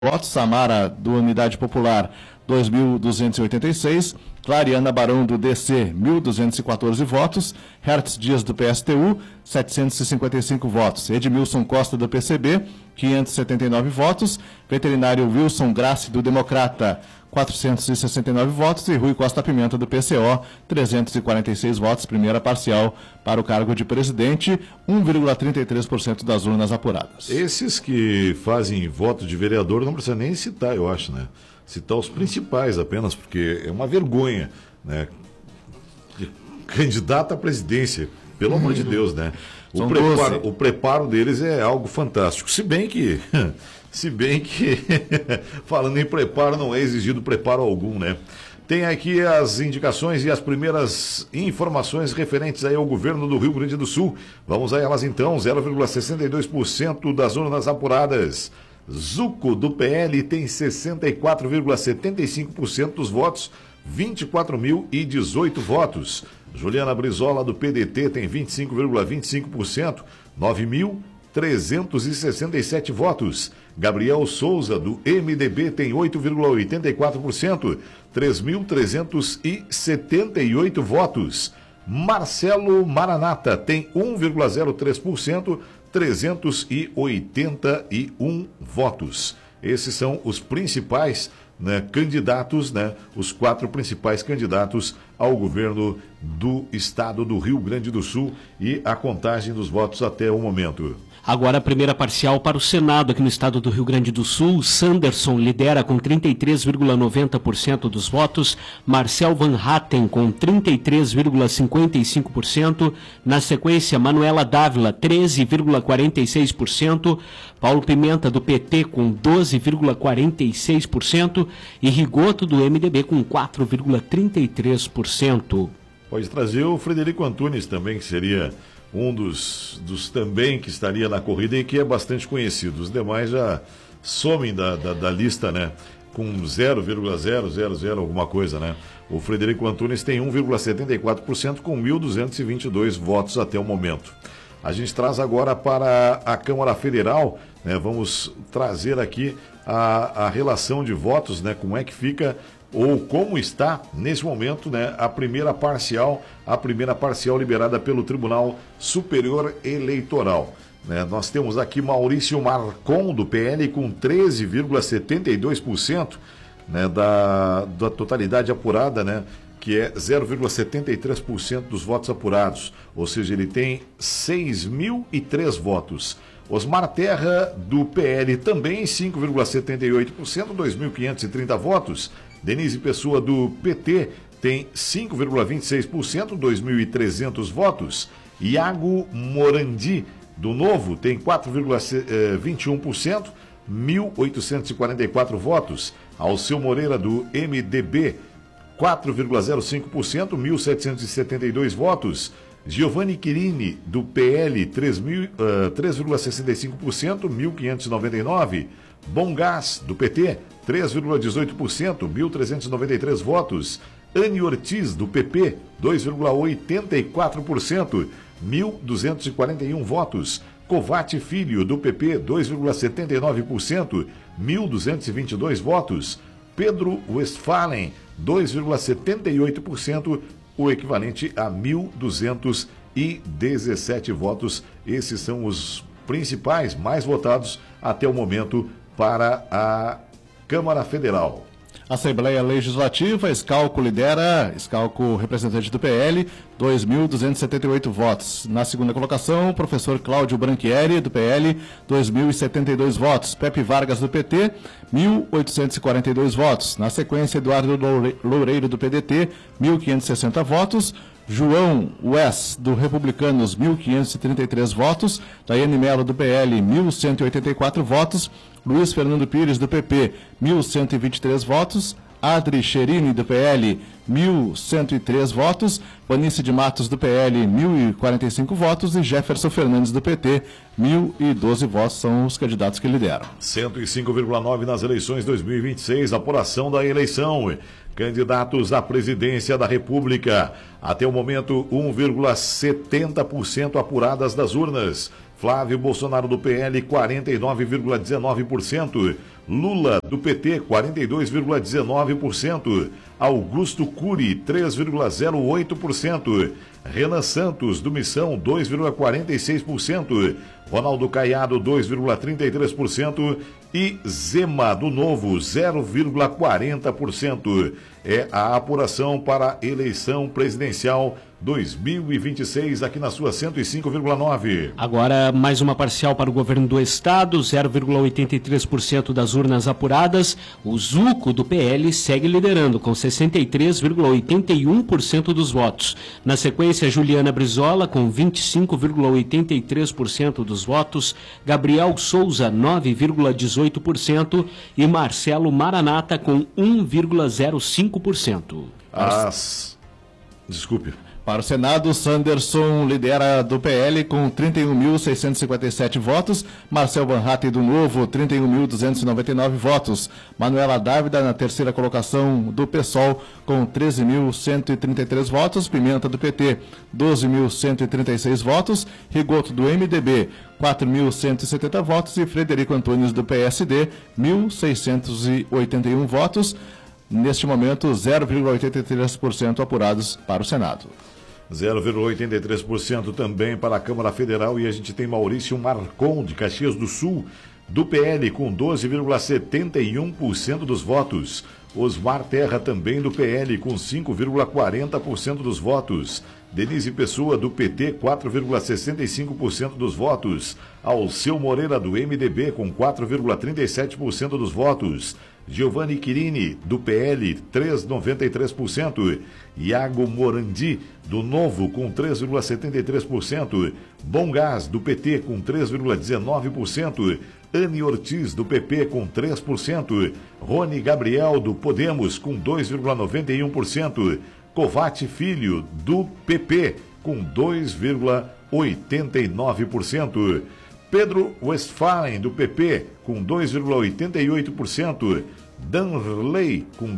votos, Samara, do Unidade Popular, 2.286, Clariana Barão, do DC, 1.214 votos, Hertz Dias, do PSTU, 755 votos, Edmilson Costa, do PCB, 579 votos, veterinário Wilson Grassi, do Democrata, 469 votos, e Rui Costa Pimenta, do PCO, 346 votos, primeira parcial para o cargo de presidente, 1,33% das urnas apuradas. Esses que fazem voto de vereador não precisa nem citar, eu acho, né? Citar os principais apenas, porque é uma vergonha, né? Candidato à presidência, pelo amor de Deus, né? O preparo deles é algo fantástico, se bem que falando em preparo, não é exigido preparo algum, né? Tem aqui as indicações e as primeiras informações referentes aí ao governo do Rio Grande do Sul. Vamos a elas então, 0,62% das urnas apuradas. Zuco, do PL, tem 64,75% dos votos, 24.018 votos. Juliana Brizola, do PDT, tem 25,25%, 9.367 votos. Gabriel Souza, do MDB, tem 8,84%, 3.378 votos. Marcelo Maranata tem 1,03%, 381 votos. Esses são os principais, né, candidatos, né, os 4 principais candidatos ao governo do estado do Rio Grande do Sul e a contagem dos votos até o momento. Agora a primeira parcial para o Senado aqui no estado do Rio Grande do Sul. Sanderson lidera com 33,90% dos votos, Marcel Van Hatten com 33,55%, na sequência Manuela Dávila 13,46%, Paulo Pimenta do PT com 12,46% e Rigoto do MDB com 4,33%. Pode trazer o Frederico Antunes também, que seria um dos também que estaria na corrida e que é bastante conhecido. Os demais já somem da lista, né? Com 0,000 alguma coisa, né? O Frederico Antunes tem 1,74% com 1.222 votos até o momento. A gente traz agora para a Câmara Federal, né? Vamos trazer aqui a relação de votos, né? Como é que fica ou como está nesse momento, né, a primeira parcial liberada pelo Tribunal Superior Eleitoral. Né? Nós temos aqui Maurício Marcon, do PL, com 13,72%, né, da totalidade apurada, né, que é 0,73% dos votos apurados, ou seja, ele tem 6.003 votos. Osmar Terra, do PL, também 5,78%, 2.530 votos. Denise Pessoa, do PT, tem 5,26%, 2.300 votos. Iago Morandi, do Novo, tem 4,21%, 1.844 votos. Alceu Moreira, do MDB, 4,05%, 1.772 votos. Giovanni Quirini, do PL, 3,65%, 1.599. Bom Gás, do PT, 3,18%, 1.393 votos. Anne Ortiz, do PP, 2,84%, 1.241 votos. Covate Filho, do PP, 2,79%, 1.222 votos. Pedro Westphalen, 2,78%, o equivalente a 1.217 votos. Esses são os principais, mais votados até o momento para a Câmara Federal. Assembleia Legislativa, Scalco lidera, Scalco representante do PL, 2.278 votos. Na segunda colocação, professor Cláudio Branchieri, do PL, 2.072 votos. Pepe Vargas, do PT, 1.842 votos. Na sequência, Eduardo Loureiro, do PDT, 1.560 votos. João Wes, do Republicanos, 1.533 votos. Daiane Mello, do PL, 1.184 votos. Luiz Fernando Pires, do PP, 1.123 votos. Adri Cherini, do PL, 1.103 votos. Vanice de Matos, do PL, 1.045 votos. E Jefferson Fernandes, do PT, 1.012 votos. São os candidatos que lideram. 105,9 nas eleições 2026, apuração da eleição. Candidatos à presidência da República. Até o momento, 1,70% apuradas das urnas. Flávio Bolsonaro, do PL, 49,19%. Lula, do PT, 42,19%. Augusto Cury, 3,08%. Renan Santos, do Missão, 2,46%. Ronaldo Caiado, 2,33%. E Zema, do Novo, 0,40%. É a apuração para a eleição presidencial 2026 aqui na sua 105,9. Agora, mais uma parcial para o governo do estado, 0,83% das urnas apuradas. O Zuco, do PL, segue liderando com 63,81% dos votos. Na sequência, Juliana Brizola com 25,83% dos votos, Gabriel Souza, 9,18% e Marcelo Maranata com 1,05%. Desculpe. Para o Senado, Sanderson lidera do PL com 31.657 votos, Marcel Van Hatten do Novo, 31.299 votos, Manuela Dávila na terceira colocação do PSOL com 13.133 votos, Pimenta do PT, 12.136 votos, Rigoto do MDB, 4.170 votos e Frederico Antunes do PSD, 1.681 votos. Neste momento, 0,83% apurados para o Senado. 0,83% também para a Câmara Federal e a gente tem Maurício Marcon, de Caxias do Sul, do PL, com 12,71% dos votos. Osmar Terra, também do PL, com 5,40% dos votos. Denise Pessoa, do PT, 4,65% dos votos. Alceu Moreira, do MDB, com 4,37% dos votos. Giovanni Quirini, do PL, 3,93%. Iago Morandi, do Novo, com 3,73%. Bom Gás, do PT, com 3,19%. Anne Ortiz, do PP, com 3%. Rony Gabriel, do Podemos, com 2,91%. Covate Filho, do PP, com 2,89%. Pedro Westphalen, do PP, com 2,88%. Danley, com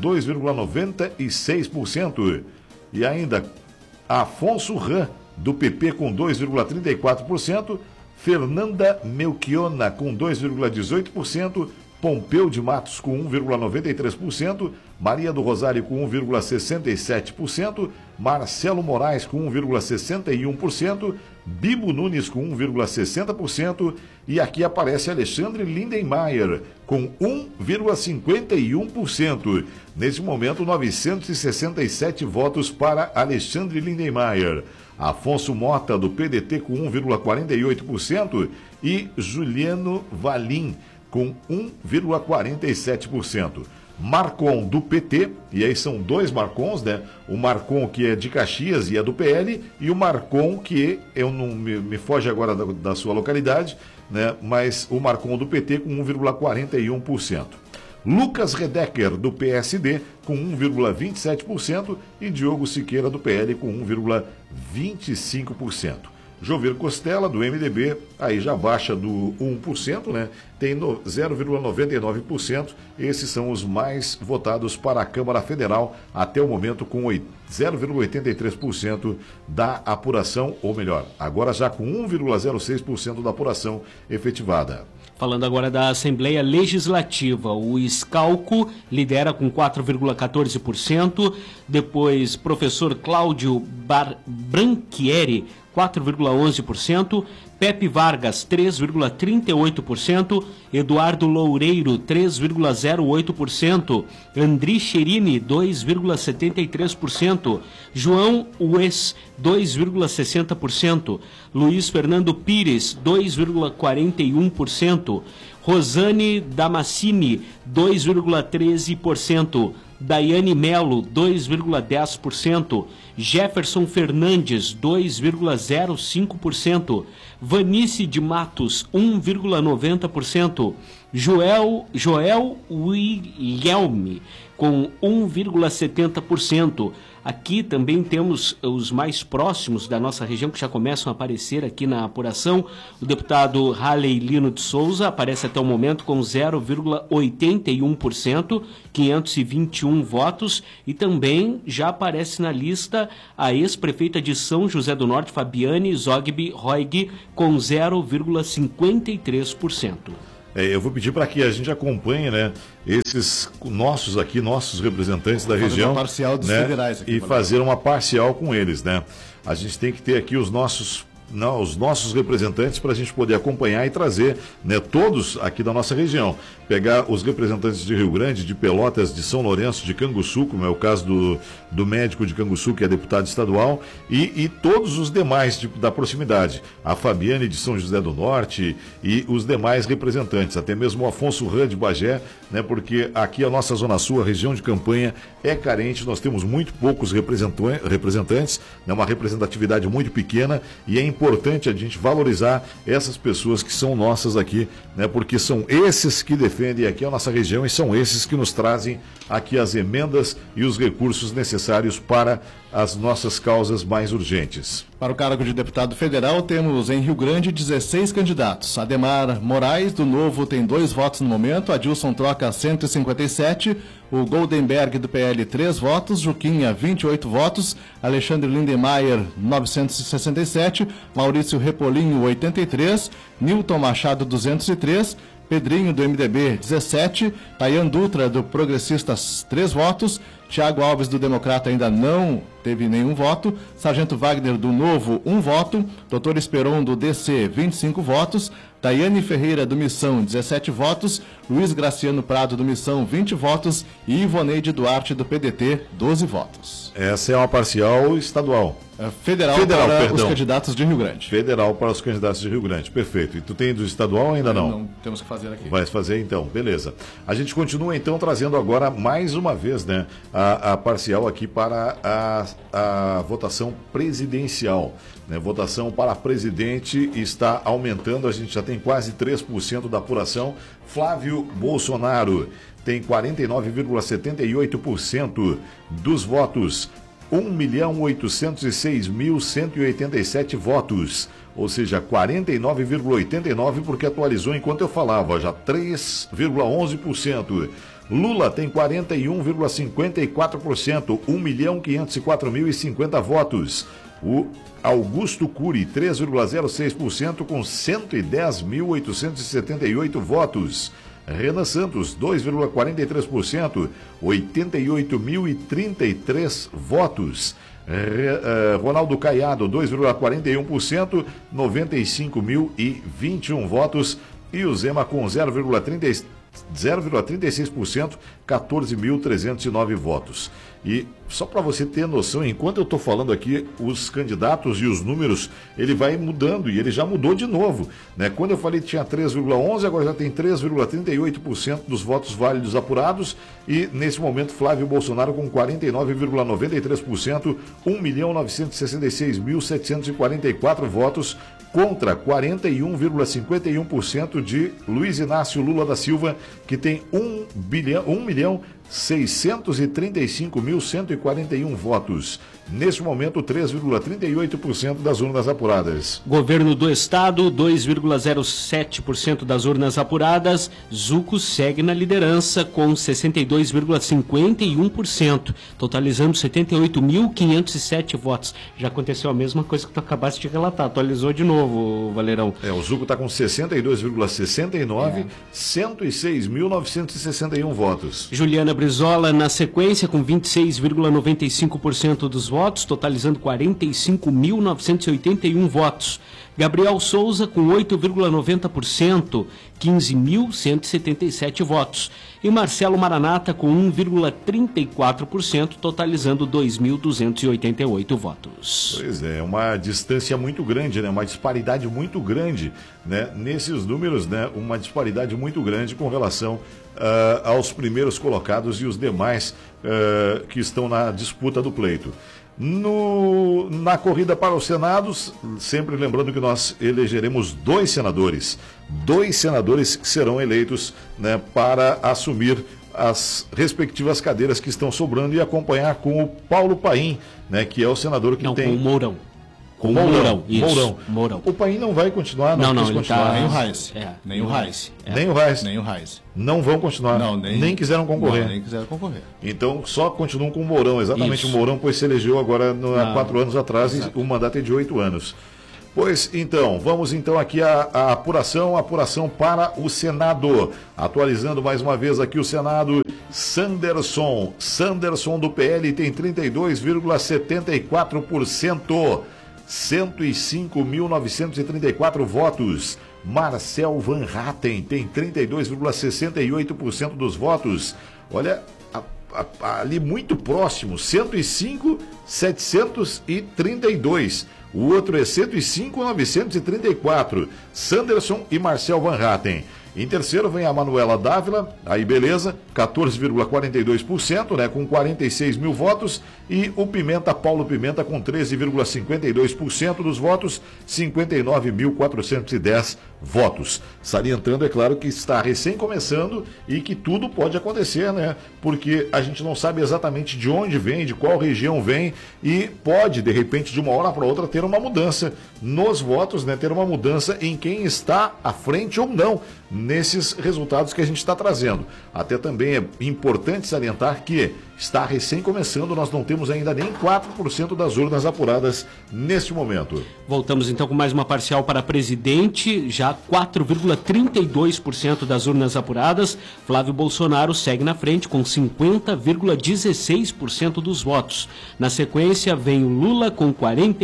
2,96%. E ainda Afonso Ram, do PP, com 2,34%. Fernanda Melchiona, com 2,18%. Pompeu de Matos, com 1,93%. Maria do Rosário, com 1,67%. Marcelo Moraes, com 1,61%. Bibo Nunes, com 1,60%. E aqui aparece Alexandre Lindenmayer, com 1,51%. Neste momento, 967 votos para Alexandre Lindenmayer. Afonso Mota, do PDT, com 1,48%. E Juliano Valim, com 1,47%. Marcon, do PT, e aí são dois Marcons, né? O Marcon, que é de Caxias e é do PL, e o Marcon, que eu não me foge agora da sua localidade, né? Mas o Marcon do PT com 1,41%. Lucas Redecker, do PSD, com 1,27%, e Diogo Siqueira, do PL, com 1,25%. Jovir Costela, do MDB, aí já baixa do 1%, né? Tem 0,99%. Esses são os mais votados para a Câmara Federal até o momento, com 0,83% da apuração, ou melhor, agora já com 1,06% da apuração efetivada. Falando agora da Assembleia Legislativa, o Scalco lidera com 4,14%, depois professor Cláudio Branchieri, 4,11%, Pepe Vargas, 3,38%, Eduardo Loureiro, 3,08%, Andri Cherini, 2,73%, João Ues, 2,60%, Luiz Fernando Pires, 2,41%, Rosane Damascini, 2,13%, Daiane Melo, 2,10%, Jefferson Fernandes, 2,05%, Vanice de Matos, 1,90%, Joel Wilhelme, com 1,70%. Aqui também temos os mais próximos da nossa região, que já começam a aparecer aqui na apuração. O deputado Halley Lino de Souza aparece até o momento com 0,81%, 521 votos. E também já aparece na lista a ex-prefeita de São José do Norte, Fabiane Zogby Roig, com 0,53%. eu vou pedir para que a gente acompanhe, né, esses nossos representantes da região, uma parcial dos federais aqui, e fazer uma parcial com eles, né? A gente tem que ter aqui os nossos representantes para a gente poder acompanhar e trazer, né, todos aqui da nossa região. Pegar os representantes de Rio Grande, de Pelotas, de São Lourenço, de Canguçu, como é o caso do médico de Canguçu, que é deputado estadual, e todos os demais da proximidade. A Fabiane de São José do Norte e os demais representantes, até mesmo o Afonso Rã de Bagé, né, porque aqui a nossa Zona Sul, a região de campanha, é carente, nós temos muito poucos representantes, né, uma representatividade muito pequena, e é importante a gente valorizar essas pessoas que são nossas aqui, né, porque são esses que defendem aqui a nossa região e são esses que nos trazem aqui as emendas e os recursos necessários para as nossas causas mais urgentes. Para o cargo de deputado federal, temos em Rio Grande 16 candidatos. Ademar Moraes, do Novo, tem 2 votos no momento. Adilson Troca, 157. O Goldenberg, do PL, 3 votos. Juquinha, 28 votos. Alexandre Lindemeyer, 967. Maurício Repolinho, 83. Nilton Machado, 203. Pedrinho, do MDB, 17. Tayan Dutra, do Progressistas, 3 votos. Tiago Alves, do Democrata, ainda não teve nenhum voto. Sargento Wagner, do Novo, 1 voto. Doutor Esperon, do DC, 25 votos. Daiane Ferreira, do Missão, 17 votos. Luiz Graciano Prado, do Missão, 20 votos. E Ivoneide Duarte, do PDT, 12 votos. Essa é uma parcial estadual. Federal para os candidatos de Rio Grande. Federal para os candidatos de Rio Grande, perfeito. E tu tem do estadual ou ainda não? Não, temos que fazer aqui. Vai fazer então, beleza. A gente continua então trazendo agora mais uma vez, né, a parcial aqui para a votação presidencial. Né? Votação para presidente está aumentando, a gente já tem quase 3% da apuração. Flávio Bolsonaro tem 49,78% dos votos. 1.806.187 votos, ou seja, 49,89%, porque atualizou enquanto eu falava, já 3,11%. Lula tem 41,54%, 1.504.050 votos. O Augusto Cury, 3,06%, com 110.878 votos. Renan Santos, 2,43%, 88.033 votos. Ronaldo Caiado, 2,41%, 95.021 votos. E o Zema com 0,36%, 14.309 votos. E só para você ter noção, enquanto eu estou falando aqui, os candidatos e os números, ele vai mudando, e ele já mudou de novo, né? Quando eu falei que tinha 3,11%, agora já tem 3,38% dos votos válidos apurados, e nesse momento Flávio Bolsonaro com 49,93%, 1.966.744 votos, contra 41,51% de Luiz Inácio Lula da Silva, que tem 1.635.141 votos. Neste momento, 3,38% das urnas apuradas. Governo do Estado, 2,07% das urnas apuradas. Zuco segue na liderança com 62,51%, totalizando 78.507 votos. Já aconteceu a mesma coisa que tu acabaste de relatar, atualizou de novo, Valerão. O Zuco está com 62,69%, 106.961 votos. Juliana Brizola na sequência com 26,95% dos votos, totalizando 45.981 votos. Gabriel Souza com 8,90%, 15.177 votos. E Marcelo Maranata com 1,34%, totalizando 2.288 votos. Pois é, uma distância muito grande, né? Uma disparidade muito grande, né? Nesses números, né? Uma disparidade muito grande com relação aos primeiros colocados e os demais que estão na disputa do pleito. Na corrida para os senados, sempre lembrando que nós elegeremos 2 senadores que serão eleitos, né, para assumir as respectivas cadeiras que estão sobrando e acompanhar com o Paulo Paim, né, que é o senador que tem... com o Mourão. Com o Mourão. Mourão. O Paim não vai continuar, não quis ele continuar. tá... Nem o Reis. Nem o Reis. Não vão continuar. Nem quiseram concorrer. Nem quiseram concorrer. Então só continuam com o Mourão. Exatamente. Isso. O Mourão, pois se elegeu agora há 4 anos atrás, e o mandato é de 8 anos. Pois então, vamos então aqui a apuração para o Senado. Atualizando mais uma vez aqui o Senado, Sanderson do PL tem 32,74%, 105.934 votos. Marcel Van Hatten tem 32,68% dos votos. Olha, ali muito próximo, 105.732. O outro é 105.934. Sanderson e Marcel Van Hatten. Em terceiro vem a Manuela Dávila, aí beleza, 14,42%, né, com 46 mil votos. E o Paulo Pimenta, com 13,52% dos votos, 59.410 votos. Salientando, é claro, que está recém começando e que tudo pode acontecer, né? Porque a gente não sabe exatamente de onde vem, de qual região vem, e pode, de repente, de uma hora para outra, ter uma mudança nos votos, né? Ter uma mudança em quem está à frente ou não nesses resultados que a gente está trazendo. Até também é importante salientar que está recém começando, nós não temos ainda nem 4% das urnas apuradas neste momento. Voltamos então com mais uma parcial para presidente, já 4,32% das urnas apuradas. Flávio Bolsonaro segue na frente com 50,16% dos votos. Na sequência vem o Lula com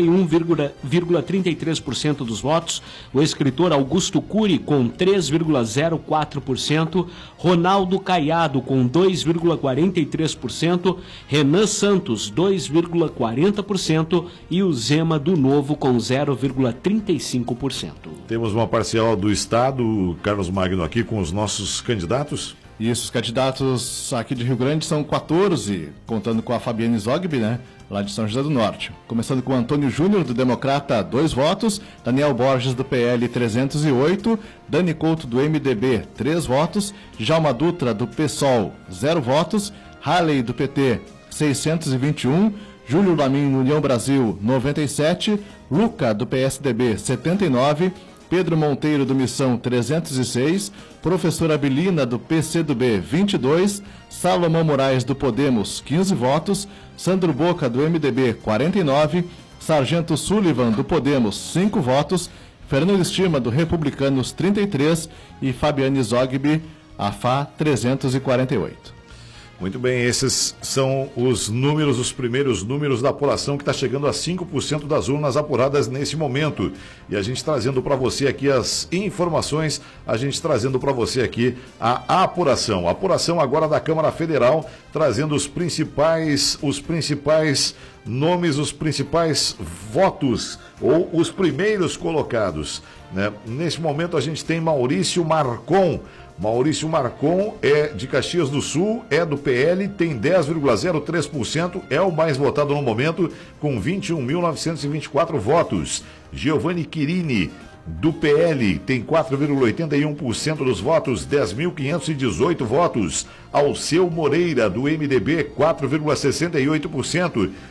41,33% dos votos, o escritor Augusto Cury com 3,04%, Ronaldo Caiado com 2,43%, Renan Santos 2,40% e o Zema do Novo com 0,35%. Temos uma parcial do Estado, Carlos Magno, aqui com os nossos candidatos. Isso, os candidatos aqui de Rio Grande são 14, contando com a Fabiane Zogby, né, lá de São José do Norte. Começando com Antônio Júnior, do Democrata, 2 votos, Daniel Borges, do PL, 308, Dani Couto, do MDB, 3 votos, Djalma Dutra, do PSOL, 0 votos, Halley, do PT, 621, Júlio Lamin, União Brasil, 97, Luca, do PSDB, 79, Pedro Monteiro, do Missão, 306, Professora Abilina, do PCdoB, 22, Salomão Moraes, do Podemos, 15 votos, Sandro Boca, do MDB, 49, Sargento Sullivan, do Podemos, 5 votos, Fernando Estima, do Republicanos, 33 e Fabiane Zogby, AFA, 348. Muito bem, esses são os números, os primeiros números da apuração, que está chegando a 5% das urnas apuradas nesse momento. E a gente trazendo para você aqui as informações, a gente trazendo para você aqui a apuração. A apuração agora da Câmara Federal, trazendo os principais nomes, os principais votos, ou os primeiros colocados, né? Nesse momento a gente tem Maurício Marcon. Maurício Marcon é de Caxias do Sul, é do PL, tem 10,03%, é o mais votado no momento, com 21.924 votos. Giovanni Quirini, do PL, tem 4,81% dos votos, 10.518 votos. Alceu Moreira, do MDB, 4,68%,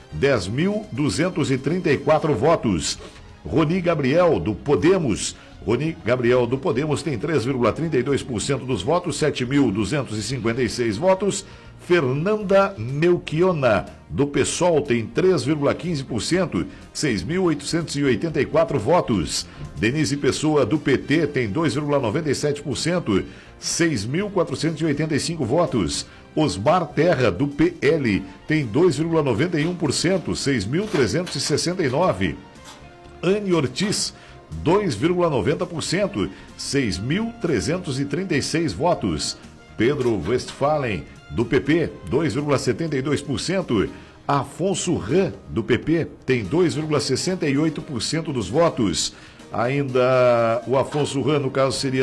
10.234 votos. Roni Gabriel, do Podemos, tem 3,32% dos votos, 7.256 votos. Fernanda Melchiona, do PSOL, tem 3,15%, 6.884 votos. Denise Pessoa, do PT, tem 2,97%, 6.485 votos. Osmar Terra, do PL, tem 2,91%, 6.369. Anne Ortiz, 2,90%, 6.336 votos. Pedro Westphalen, do PP, 2,72%. Afonso Ran, do PP, tem 2,68% dos votos. Ainda o Afonso Ran, no caso, seria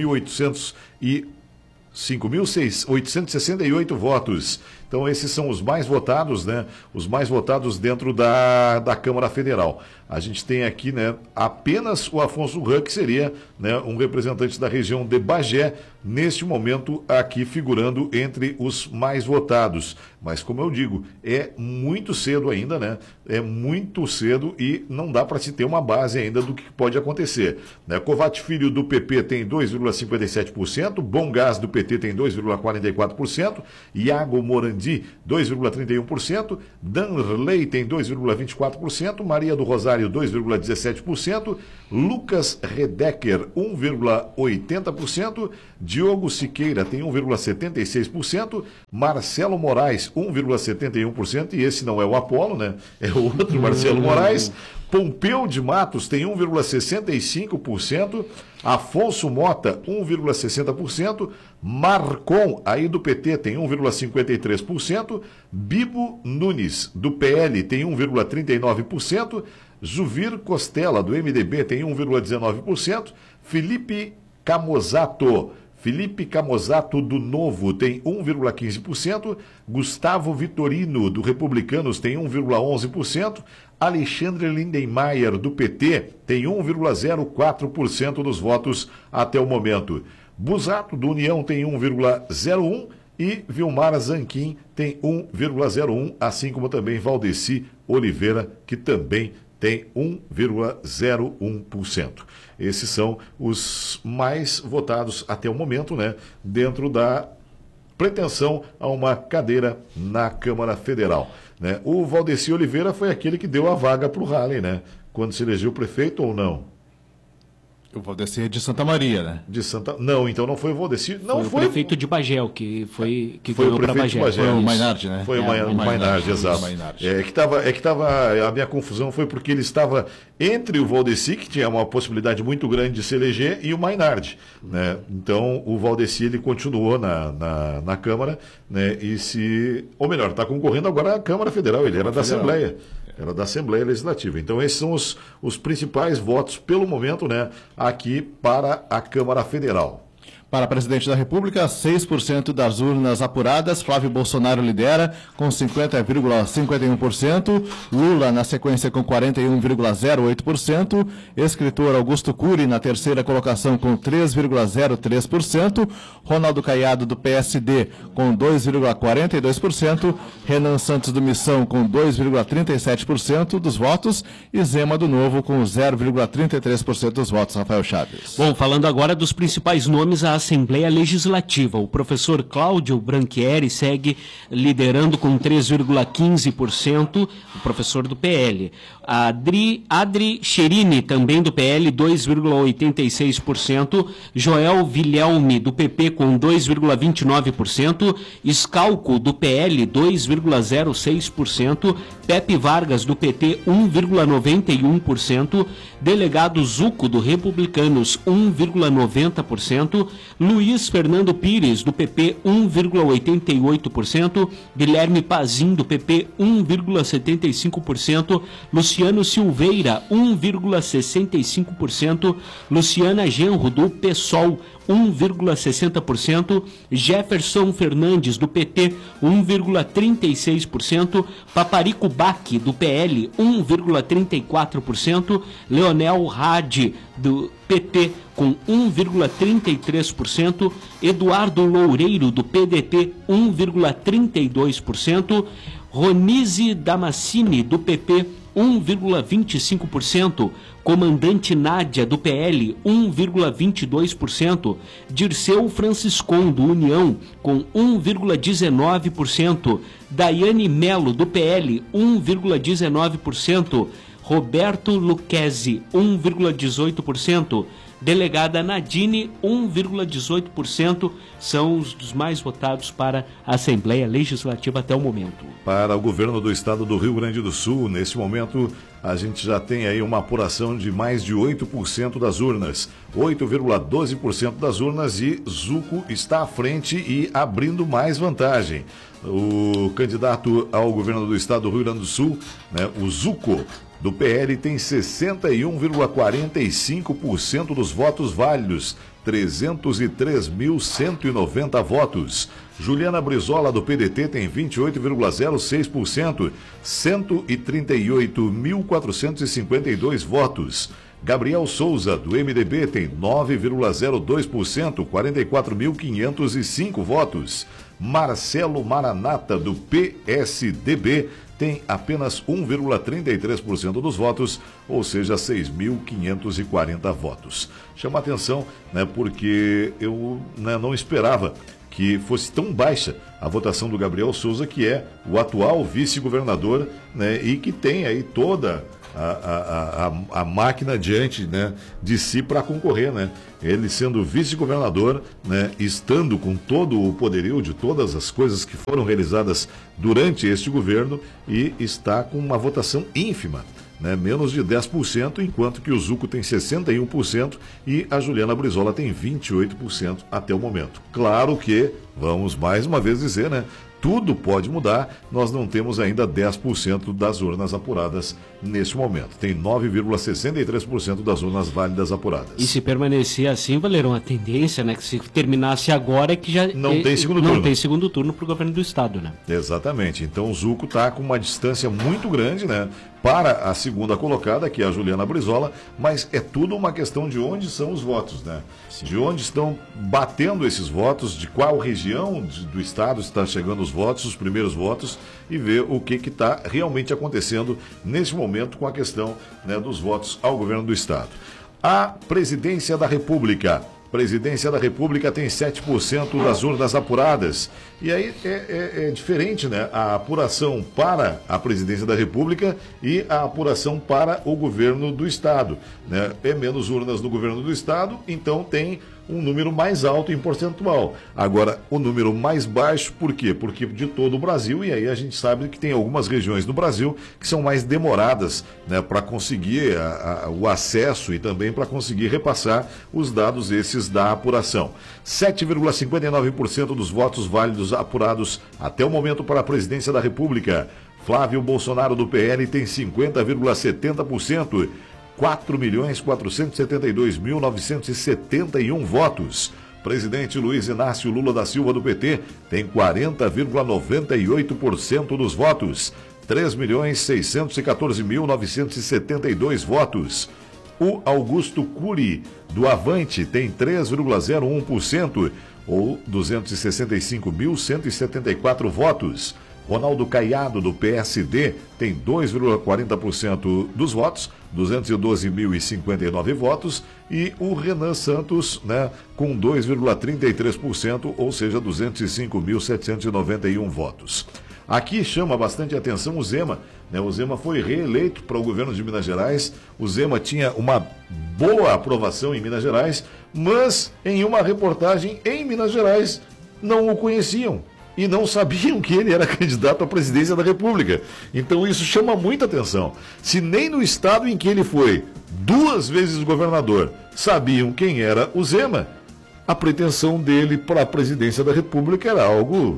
5.868 votos. Então esses são os mais votados, né? Os mais votados dentro da Câmara Federal. A gente tem aqui, né, apenas o Afonso Ran, que seria, né, um representante da região de Bagé, neste momento aqui figurando entre os mais votados. Mas, como eu digo, é muito cedo ainda, né? É muito cedo e não dá para se ter uma base ainda do que pode acontecer. Né? Covate Filho do PP tem 2,57%, Bom Gás do PT tem 2,44%, Iago Morandi 2,31%, Danley tem 2,24%, Maria do Rosário 2,17%, Lucas Redecker 1,80%, Diogo Siqueira tem 1,76%, Marcelo Moraes 1,71%, e esse não é o Apolo, né? É o outro Marcelo Moraes. Pompeu de Matos tem 1,65%, Afonso Mota 1,60%, Marcon, aí do PT, tem 1,53%, Bibo Nunes, do PL, tem 1,39%, Juvir Costela, do MDB, tem 1,19%, Felipe Camozato do Novo tem 1,15%, Gustavo Vitorino, do Republicanos, tem 1,11%, Alexandre Lindenmayer, do PT, tem 1,04% dos votos até o momento. Busato, do União, tem 1,01%, e Vilmar Zanquim tem 1,01%, assim como também Valdeci Oliveira, que também tem 1,01%. Esses são os mais votados até o momento, né, dentro da pretensão a uma cadeira na Câmara Federal. Né? O Valdeci Oliveira foi aquele que deu a vaga para o Halley, né, quando se elegeu prefeito ou não? O Valdeci é de Santa Maria, né? Não, então não foi o Valdeci. Não, foi o prefeito de Bagel, que foi o prefeito de Bagel. Foi o Mainardi, né? Foi o Mainardi, exato. É que tava, a minha confusão foi porque ele estava entre o Valdeci, que tinha uma possibilidade muito grande de se eleger, e o Mainardi, né? Então, o Valdeci, ele continuou na Câmara, né? Ou melhor, está concorrendo agora à Câmara Federal, ele era da Assembleia. Era da Assembleia Legislativa. Então, esses são os principais votos, pelo momento, né, aqui para a Câmara Federal. Para presidente da República, 6% das urnas apuradas, Flávio Bolsonaro lidera com 50,51%, Lula na sequência com 41,08%, escritor Augusto Cury na terceira colocação com 3,03%, Ronaldo Caiado do PSD com 2,42%, Renan Santos do Missão com 2,37% dos votos e Zema do Novo com 0,33% dos votos. Rafael Chaves. Bom, falando agora dos principais nomes à Assembleia Legislativa. O professor Cláudio Branchieri segue liderando com 3,15%, o professor do PL. Adri Cherini, também do PL, 2,86%. Joel Vilhelme, do PP, com 2,29%. Scalco, do PL, 2,06%. Pepe Vargas, do PT, 1,91%. Delegado Zuco, do Republicanos, 1,90%. Luiz Fernando Pires, do PP, 1,88%. Guilherme Pazin, do PP, 1,75%. Luciano Silveira, 1,65%. Luciana Genro, do PSOL, 1,60%. Jefferson Fernandes, do PT, 1,36%. Paparico Bac, do PL, 1,34%. Leonel Hadi, do PT, com 1,33%. Eduardo Loureiro, do PDT, 1,32%. Ronise Damascini, do PP, 1,25%, Comandante Nádia, do PL, 1,22%, Dirceu Franciscon, do União, com 1,19%, Daiane Melo, do PL, 1,19%, Roberto Lucchesi, 1,18%, Delegada Nadine, 1,18%, são os dos mais votados para a Assembleia Legislativa até o momento. Para o governo do estado do Rio Grande do Sul, nesse momento, a gente já tem aí uma apuração de mais de 8% das urnas. 8,12% das urnas, e Zuco está à frente e abrindo mais vantagem. O candidato ao governo do estado do Rio Grande do Sul, né, o Zuco, do PL, tem 61,45% dos votos válidos, 303.190 votos. Juliana Brizola, do PDT, tem 28,06%, 138.452 votos. Gabriel Souza, do MDB, tem 9,02%, 44.505 votos. Marcelo Maranata, do PSDB, tem apenas 1,33% dos votos, ou seja, 6.540 votos. Chama atenção, né, porque eu não esperava que fosse tão baixa a votação do Gabriel Souza, que é o atual vice-governador, né, e que tem aí toda a máquina diante, né, de si para concorrer, né? Ele sendo vice-governador, né, estando com todo o poderio de todas as coisas que foram realizadas durante este governo, e está com uma votação ínfima, né, menos de 10%, enquanto que o Zuco tem 61% e a Juliana Brizola tem 28% até o momento. Claro que, vamos mais uma vez dizer, né, tudo pode mudar, nós não temos ainda 10% das urnas apuradas neste momento. Tem 9,63% das urnas válidas apuradas. E se permanecer assim, Valerão, a tendência, né, que se terminasse agora é que já não tem segundo turno. Não tem segundo turno para o governo do estado, né? Exatamente. Então o Zuco está com uma distância muito grande, né, para a segunda colocada, que é a Juliana Brizola, mas é tudo uma questão de onde são os votos, né? Sim. De onde estão batendo esses votos, de qual região do estado está chegando os votos, os primeiros votos, e ver o que está realmente acontecendo neste momento com a questão, né, dos votos ao governo do estado. A Presidência da República. Presidência da República tem 7% das urnas apuradas. E aí é diferente, né? A apuração para a Presidência da República e a apuração para o governo do Estado, né? É menos urnas no governo do Estado, então tem um número mais alto em percentual. Agora, o número mais baixo, por quê? Porque de todo o Brasil, e aí a gente sabe que tem algumas regiões do Brasil que são mais demoradas, né, para conseguir o acesso e também para conseguir repassar os dados esses da apuração. 7,59% dos votos válidos apurados até o momento para a Presidência da República. Flávio Bolsonaro, do PL, tem 50,70%. 4.472.971 votos. Presidente Luiz Inácio Lula da Silva, do PT, tem 40,98% dos votos. 3.614.972 votos. O Augusto Cury, do Avante, tem 3,01%, ou 265.174 votos. Ronaldo Caiado, do PSD, tem 2,40% dos votos, 212.059 votos, e o Renan Santos, né, com 2,33%, ou seja, 205.791 votos. Aqui chama bastante atenção o Zema, né? O Zema foi reeleito para o governo de Minas Gerais. O Zema tinha uma boa aprovação em Minas Gerais, mas em uma reportagem em Minas Gerais não o conheciam e não sabiam que ele era candidato à presidência da República. Então isso chama muita atenção. Se nem no estado em que ele foi 2 vezes governador sabiam quem era o Zema, a pretensão dele para a presidência da República era algo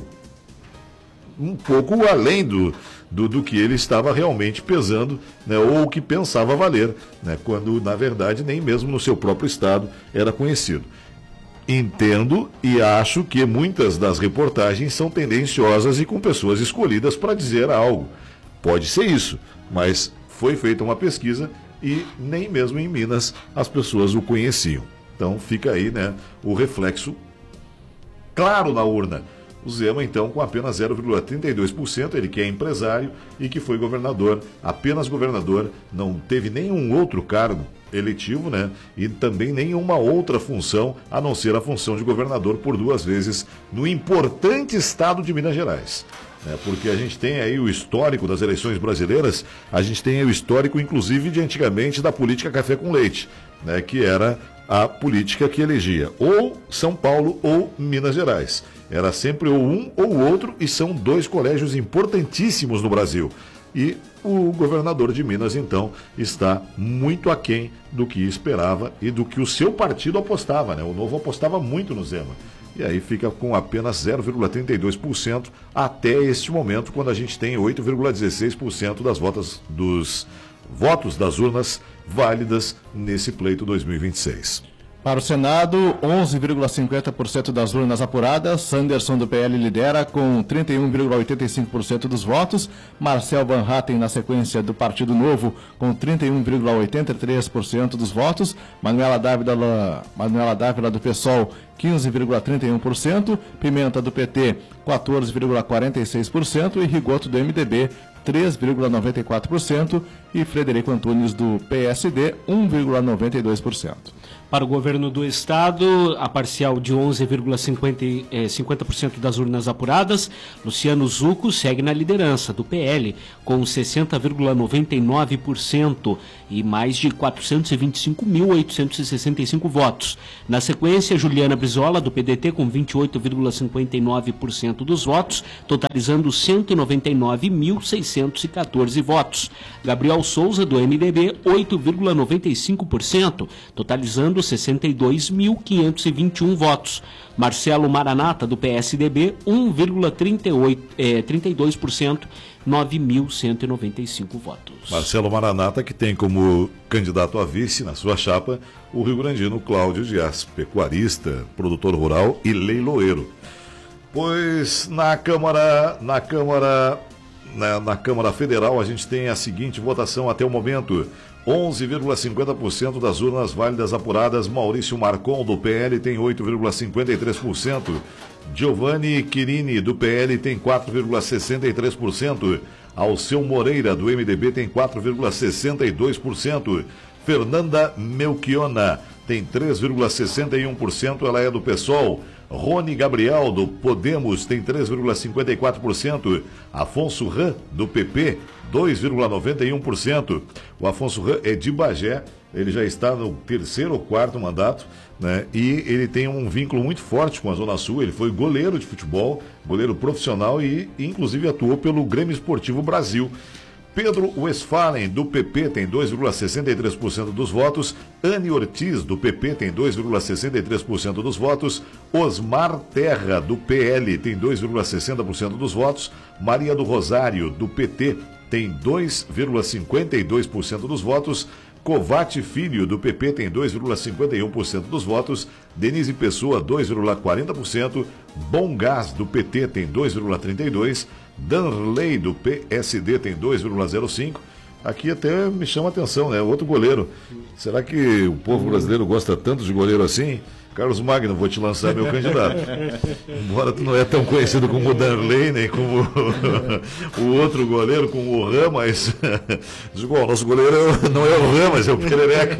um pouco além do que ele estava realmente pesando, né, ou o que pensava valer, né, quando na verdade nem mesmo no seu próprio estado era conhecido. Entendo e acho que muitas das reportagens são tendenciosas e com pessoas escolhidas para dizer algo. Pode ser isso, mas foi feita uma pesquisa e nem mesmo em Minas as pessoas o conheciam. Então fica aí, né, o reflexo claro na urna. O Zema, então, com apenas 0,32%, ele que é empresário e que foi governador, apenas governador, não teve nenhum outro cargo eletivo, né? E também nenhuma outra função, a não ser a função de governador por 2 vezes no importante estado de Minas Gerais. Porque a gente tem aí o histórico das eleições brasileiras, a gente tem aí o histórico, inclusive, de antigamente da política café com leite, né? Que era a política que elegia ou São Paulo ou Minas Gerais. Era sempre ou um ou o outro, e são 2 colégios importantíssimos no Brasil. E o governador de Minas, então, está muito aquém do que esperava e do que o seu partido apostava, né? O Novo apostava muito no Zema. E aí fica com apenas 0,32% até este momento, quando a gente tem 8,16% dos votos das urnas válidas nesse pleito 2026. Para o Senado, 11,50% das urnas apuradas. Sanderson do PL lidera com 31,85% dos votos. Marcel Van Hatten na sequência do Partido Novo com 31,83% dos votos. Manuela Dávila do PSOL 15,31%. Pimenta do PT 14,46% e Rigoto do MDB 3,94% e Frederico Antunes do PSD 1,92%. Para o governo do Estado, a parcial de 11,50% das urnas apuradas, Luciano Zucco segue na liderança do PL, com 60,99% e mais de 425.865 votos. Na sequência, Juliana Brizola, do PDT, com 28,59% dos votos, totalizando 199.614 votos. Gabriel Souza, do MDB, 8,95%, totalizando 62.521 votos. Marcelo Maranata, do PSDB, 1,32%, 9.195 votos. Marcelo Maranata, que tem como candidato a vice na sua chapa o rio-grandino Cláudio Dias, pecuarista, produtor rural e leiloeiro. Pois na Câmara Federal a gente tem a seguinte votação até o momento. 11,50% das urnas válidas apuradas. Maurício Marcon, do PL, tem 8,53%. Giovanni Quirini, do PL, tem 4,63%. Alceu Moreira, do MDB, tem 4,62%. Fernanda Melchiona tem 3,61%, ela é do PSOL. Rony Gabriel, do Podemos, tem 3,54%. Afonso Ram, do PP, 2,91%. O Afonso Ram é de Bagé, ele já está no 3º ou 4º mandato, né? E ele tem um vínculo muito forte com a Zona Sul. Ele foi goleiro de futebol, goleiro profissional e inclusive atuou pelo Grêmio Esportivo Brasil. Pedro Westphalen, do PP, tem 2,63% dos votos. Anne Ortiz, do PP, tem 2,63% dos votos. Osmar Terra, do PL, tem 2,60% dos votos. Maria do Rosário, do PT, tem 2,52% dos votos. Covate Filho, do PP, tem 2,51% dos votos. Denise Pessoa, 2,40%. Bom Gás, do PT, tem 2,32%. Danley, do PSD, tem 2,05%. Aqui até me chama a atenção, né? Outro goleiro. Será que o povo brasileiro gosta tanto de goleiro assim? Carlos Magno, vou te lançar meu candidato. Embora tu não é tão conhecido como o Danley, nem como o outro goleiro, como o Ram, mas o nosso goleiro não é o Ram, mas é o Perereca.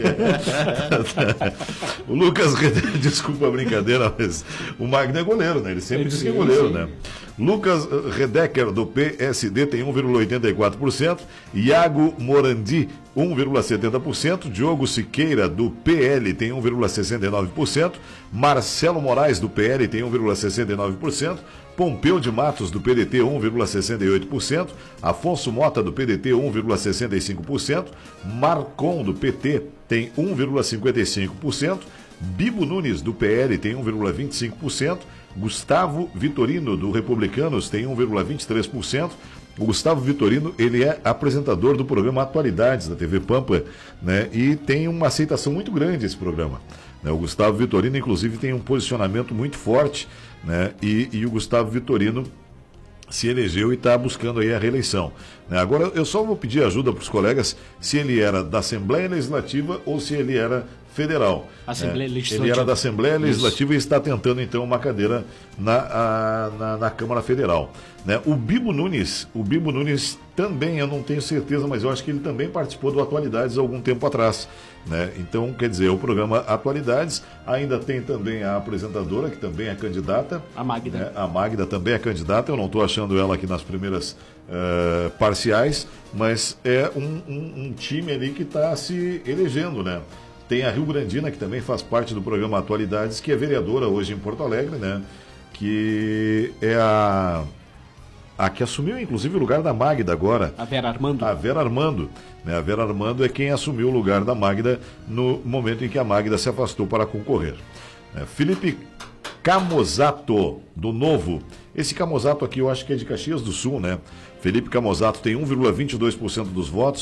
O Lucas, desculpa a brincadeira, mas o Magno é goleiro, né? Ele sempre diz que é goleiro, né? Lucas Redecker, do PSD, tem 1,84%. Iago Morandi, 1,70%. Diogo Siqueira, do PL, tem 1,69%. Marcelo Moraes, do PL, tem 1,69%. Pompeu de Matos, do PDT, 1,68%. Afonso Mota, do PDT, 1,65%. Marcon, do PT, tem 1,55%. Bibo Nunes, do PL, tem 1,25%. Gustavo Vitorino, do Republicanos, tem 1,23%. O Gustavo Vitorino, ele é apresentador do programa Atualidades da TV Pampa, né? E tem uma aceitação muito grande esse programa, né? O Gustavo Vitorino, inclusive, tem um posicionamento muito forte, né? E o Gustavo Vitorino se elegeu e está buscando aí a reeleição, né? Agora, eu só vou pedir ajuda para os colegas se ele era da Assembleia Legislativa ou se ele era federal. Assembleia Legislativa. Ele era da Assembleia Legislativa e está tentando, então, uma cadeira na Câmara Federal, né? O Bibo Nunes também, eu não tenho certeza, mas eu acho que ele também participou do Atualidades há algum tempo atrás, né? Então, quer dizer, o programa Atualidades ainda tem também a apresentadora, que também é candidata. A Magda. Né? A Magda também é candidata, eu não estou achando ela aqui nas primeiras parciais, mas é um time ali que está se elegendo, né? Tem a Rio Grandina, que também faz parte do programa Atualidades, que é vereadora hoje em Porto Alegre, né? Que é a que assumiu, inclusive, o lugar da Magda agora. A Vera Armando. A Vera Armando. Né? A Vera Armando é quem assumiu o lugar da Magda no momento em que a Magda se afastou para concorrer. Felipe Camozato, do Novo. Esse Camozato aqui eu acho que é de Caxias do Sul, né? Felipe Camozato tem 1,22% dos votos.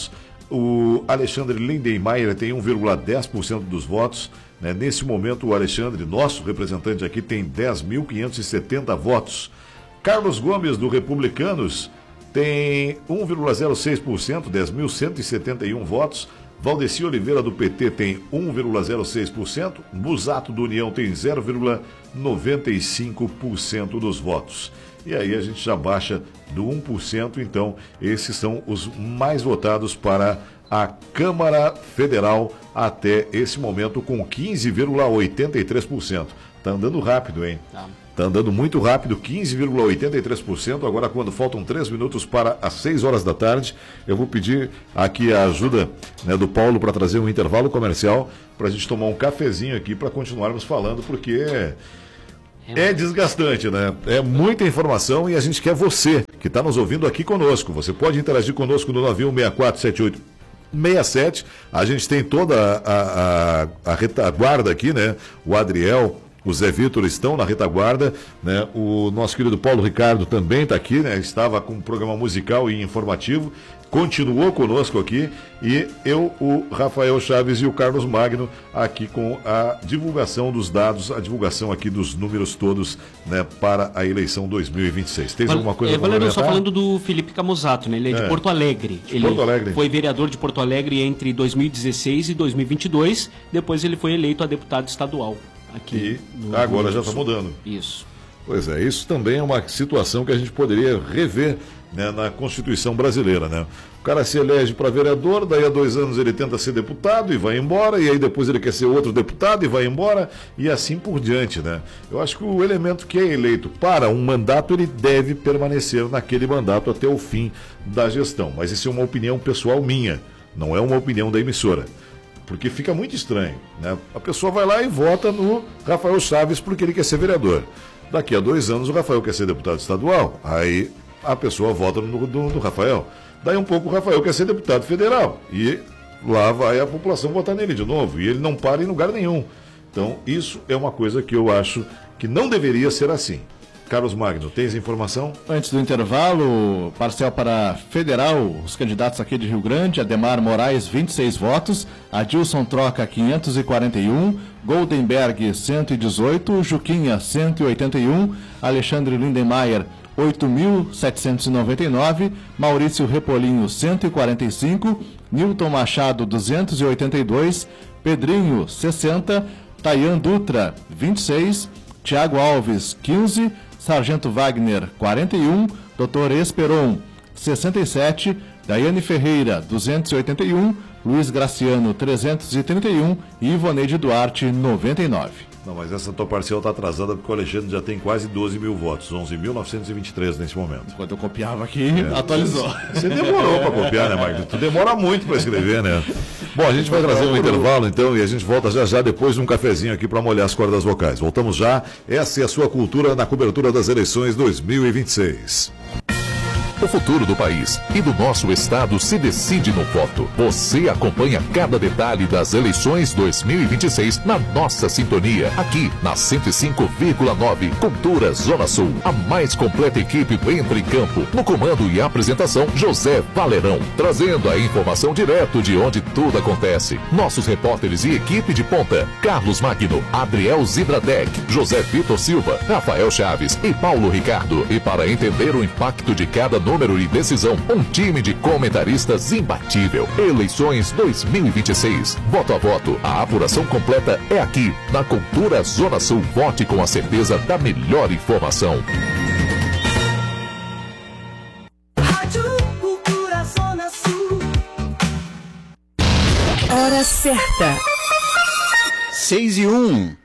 O Alexandre Lindenmayer tem 1,10% dos votos. Né? Nesse momento, o Alexandre, nosso representante aqui, tem 10.570 votos. Carlos Gomes, do Republicanos, tem 1,06%, 10.171 votos. Valdeci Oliveira, do PT, tem 1,06%. Busato, do União, tem 0,95% dos votos. E aí a gente já baixa do 1%, então esses são os mais votados para a Câmara Federal até esse momento, com 15,83%. Está andando rápido, hein? Está andando muito rápido, 15,83%. Agora, quando faltam 3 minutos para as 6 horas da tarde, eu vou pedir aqui a ajuda, né, do Paulo para trazer um intervalo comercial para a gente tomar um cafezinho aqui para continuarmos falando, porque é desgastante, né? É muita informação e a gente quer você que está nos ouvindo aqui conosco. Você pode interagir conosco no 91647867. A gente tem toda a retaguarda aqui, né? O Adriel, o Zé Vitor estão na retaguarda, né? O nosso querido Paulo Ricardo também está aqui, né? Estava com um programa musical e informativo, continuou conosco aqui, e eu, o Rafael Chaves e o Carlos Magno aqui com a divulgação dos dados, a divulgação aqui dos números todos, né, para a eleição 2026. Tem alguma coisa para comentar? Só falando do Felipe Camusato, né? Ele é de Porto Alegre. Porto Alegre. Foi vereador de Porto Alegre entre 2016 e 2022, depois ele foi eleito a deputado estadual. Aqui e agora já está mudando. Isso. Pois é, isso também é uma situação que a gente poderia rever, né, na Constituição brasileira, né? O cara se elege para vereador, daí a 2 anos ele tenta ser deputado e vai embora, e aí depois ele quer ser outro deputado e vai embora, e assim por diante, né? Eu acho que o elemento que é eleito para um mandato, ele deve permanecer naquele mandato até o fim da gestão. Mas isso é uma opinião pessoal minha, não é uma opinião da emissora. Porque fica muito estranho, né? A pessoa vai lá e vota no Rafael Chaves porque ele quer ser vereador. Daqui a 2 anos o Rafael quer ser deputado estadual, aí a pessoa vota no Rafael. Daí um pouco o Rafael quer ser deputado federal, e lá vai a população votar nele de novo, e ele não para em lugar nenhum. Então isso é uma coisa que eu acho que não deveria ser assim. Carlos Magno, tens informação? Antes do intervalo, parcial para federal, os candidatos aqui de Rio Grande: Ademar Moraes, 26 votos, Adilson Troca, 541, Goldenberg, 118, Juquinha, 181, Alexandre Lindenmayer, 8.799, Maurício Repolinho, 145, Nilton Machado, 282, Pedrinho, 60, Tayan Dutra, 26, Tiago Alves, 15, Sargento Wagner, 41, Dr. Esperon, 67, Daiane Ferreira, 281, Luiz Graciano, 331 e Ivoneide Duarte, 99. Não, mas essa tua parcial está atrasada porque o Alexandre já tem quase 12 mil votos, 11.923 nesse momento. Enquanto eu copiava aqui, atualizou. Você demorou para copiar, né, Magno? Tu demora muito para escrever, né? Bom, a gente vai trazer um intervalo, então, e a gente volta já depois de um cafezinho aqui para molhar as cordas vocais. Voltamos já. Essa é a sua cultura na cobertura das eleições 2026. O futuro do país e do nosso estado se decide no voto. Você acompanha cada detalhe das eleições 2026 na nossa sintonia, aqui na 105,9 Cultura Zona Sul. A mais completa equipe entra em campo. No comando e apresentação, José Valerão, trazendo a informação direto de onde tudo acontece. Nossos repórteres e equipe de ponta: Carlos Magno, Adriel Zibradec, José Vitor Silva, Rafael Chaves e Paulo Ricardo. E para entender o impacto de cada número e decisão, um time de comentaristas imbatível. Eleições 2026. Voto a voto. A apuração completa é aqui, na Cultura Zona Sul. Vote com a certeza da melhor informação. Rádio Cultura Zona Sul. Hora certa. 6:01.